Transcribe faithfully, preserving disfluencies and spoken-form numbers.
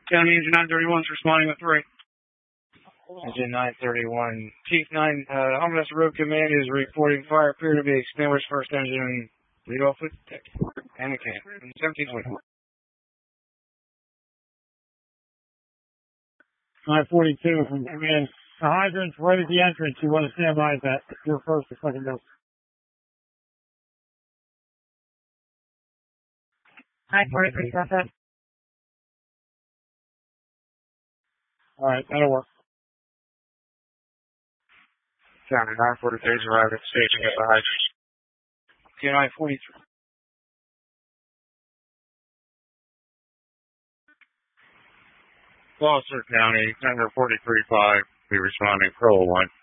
County Engine nine thirty-one is responding with three. Engine nine thirty-one. Chief nine, uh, Homeless Road Command is reporting fire appear to be extinguished. First engine, lead off with tech. And it can. seventeen twenty-four. nine forty-two from command. The hydrant's right at the entrance. You want to stand by that. You're first or second go. nine forty-three, process. All right, that'll work. County nine forty-three is arrived at the station at the hydrant. Q nine forty-three. Gloucester County, number forty-three five, be responding, Pro one.